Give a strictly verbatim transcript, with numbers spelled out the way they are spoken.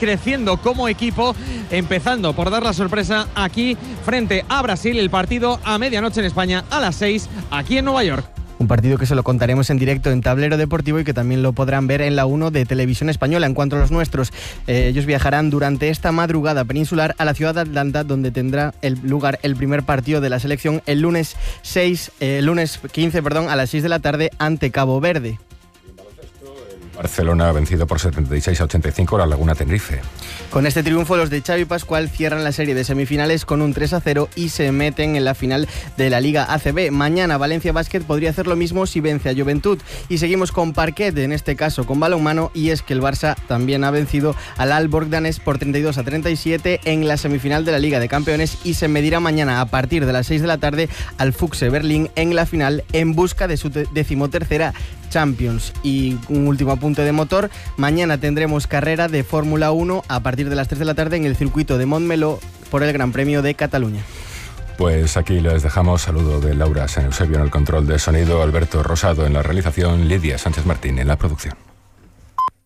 creciendo como equipo, empezando por dar la sorpresa aquí frente a Brasil, el partido a medianoche en España, a las seis, aquí en Nueva York. Un partido que se lo contaremos en directo en Tablero Deportivo y que también lo podrán ver en la uno de Televisión Española. En cuanto a los nuestros, eh, ellos viajarán durante esta madrugada peninsular a la ciudad de Atlanta, donde tendrá el lugar el primer partido de la selección el lunes seis, eh, lunes quince, perdón, a las seis de la tarde ante Cabo Verde. Barcelona ha vencido por setenta y seis a ochenta y cinco a la Laguna Tenerife. Con este triunfo, los de Xavi Pascual cierran la serie de semifinales con un tres a cero y se meten en la final de la Liga A C B. Mañana Valencia Basket podría hacer lo mismo si vence a Juventud. Y seguimos con parquet, en este caso con balonmano, y es que el Barça también ha vencido al Aalborg danés por treinta y dos a treinta y siete en la semifinal de la Liga de Campeones y se medirá mañana a partir de las seis de la tarde al Füchse Berlín en la final en busca de su decimotercera Champions. Y un último apunte de motor: mañana tendremos carrera de Fórmula uno a partir de las tres de la tarde en el circuito de Montmeló por el Gran Premio de Cataluña. Pues aquí les dejamos. Saludo de Laura San Eusebio en el control de sonido, Alberto Rosado en la realización, Lidia Sánchez Martín en la producción.